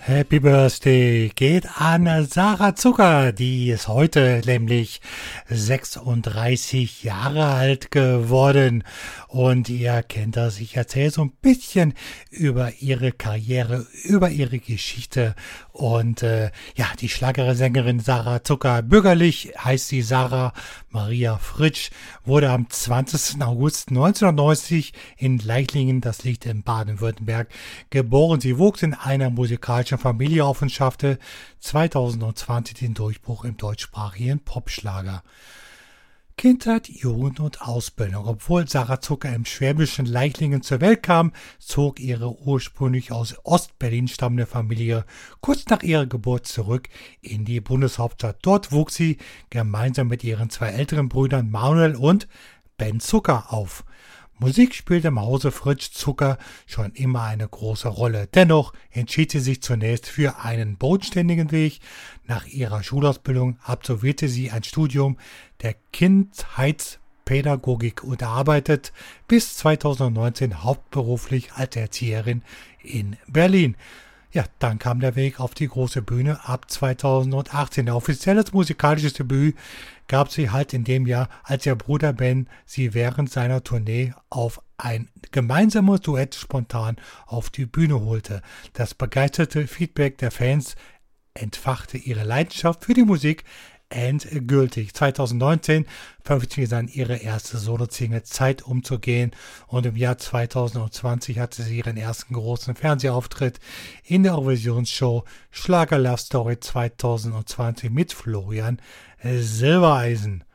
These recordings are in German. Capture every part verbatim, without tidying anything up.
Happy Birthday geht an Sarah Zucker, die ist heute nämlich sechsunddreißig Jahre alt geworden. Und ihr kennt das, ich erzähle so ein bisschen über ihre Karriere, über ihre Geschichte. Und äh, ja, die Schlagersängerin Sarah Zucker, bürgerlich heißt sie Sarah Maria Fritsch, wurde am zwanzigsten August neunzehnhundertneunzig in Leichlingen, das liegt in Baden-Württemberg, geboren. Sie wuchs in einer musikalischen Familie auf und schaffte zweitausendzwanzig den Durchbruch im deutschsprachigen Popschlager. Kindheit, Jugend und Ausbildung. Obwohl Sarah Zucker im schwäbischen Leichlingen zur Welt kam, zog ihre ursprünglich aus Ostberlin stammende Familie kurz nach ihrer Geburt zurück in die Bundeshauptstadt. Dort wuchs sie gemeinsam mit ihren zwei älteren Brüdern Manuel und Ben Zucker auf. Musik spielte im Hause Fritsch Zucker schon immer eine große Rolle. Dennoch entschied sie sich zunächst für einen bodenständigen Weg. Nach ihrer Schulausbildung absolvierte sie ein Studium der Kindheitspädagogik und arbeitet bis zweitausendneunzehn hauptberuflich als Erzieherin in Berlin. Ja, dann kam der Weg auf die große Bühne ab zweitausendachtzehn. Ein offizielles musikalisches Debüt gab sie halt in dem Jahr, als ihr Bruder Ben sie während seiner Tournee auf ein gemeinsames Duett spontan auf die Bühne holte. Das begeisterte Feedback der Fans entfachte ihre Leidenschaft für die Musik endgültig. zweitausendneunzehn veröffentlichte sie dann ihre erste Solo-Single Zeit umzugehen und im Jahr zweitausendzwanzig hatte sie ihren ersten großen Fernsehauftritt in der Eurovisionsshow Schlager Love Story zweitausendzwanzig mit Florian Silbereisen.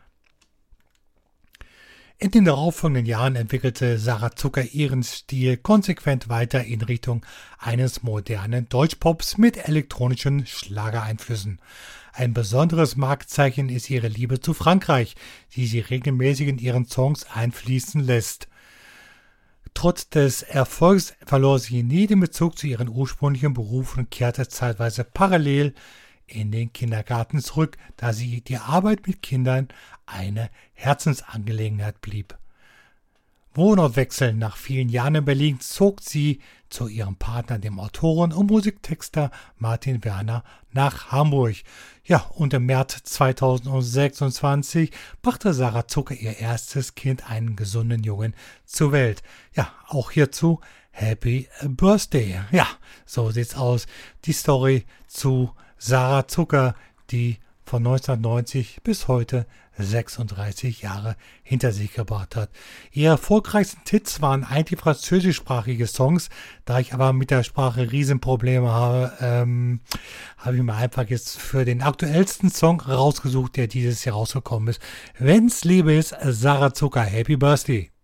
In den darauffolgenden Jahren entwickelte Sarah Zucker ihren Stil konsequent weiter in Richtung eines modernen Deutschpops mit elektronischen Schlagereinflüssen. Ein besonderes Markenzeichen ist ihre Liebe zu Frankreich, die sie regelmäßig in ihren Songs einfließen lässt. Trotz des Erfolgs verlor sie nie den Bezug zu ihrem ursprünglichen Beruf und kehrte zeitweise parallel in den Kindergarten zurück, da sie die Arbeit mit Kindern eine Herzensangelegenheit blieb. Wohnortwechsel nach vielen Jahren in Berlin zog sie zu ihrem Partner, dem Autoren und Musiktexter Martin Werner, nach Hamburg. Ja, und im März zweitausendsechsundzwanzig brachte Sarah Zucker ihr erstes Kind, einen gesunden Jungen, zur Welt. Ja, auch hierzu Happy Birthday. Ja, so sieht's aus. Die Story zu Sarah Zucker, die von neunzehnhundertneunzig bis heute sechsunddreißig Jahre hinter sich gebracht hat. Ihre erfolgreichsten Hits waren eigentlich französischsprachige Songs. Da ich aber mit der Sprache Riesenprobleme habe, ähm, habe ich mir einfach jetzt für den aktuellsten Song rausgesucht, der dieses Jahr rausgekommen ist. Wenn's Liebe ist, Sarah Zucker, Happy Birthday.